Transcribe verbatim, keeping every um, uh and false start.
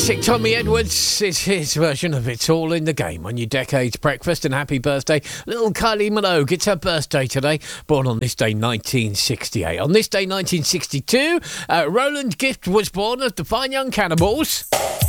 classic Tommy Edwards. It's his version of It's All in the Game on your Decades Breakfast. And happy birthday, little Kylie Minogue. It's her birthday today, born on this day nineteen sixty-eight. On this day nineteen sixty-two, uh, Roland Gift was born of the Fine Young Cannibals.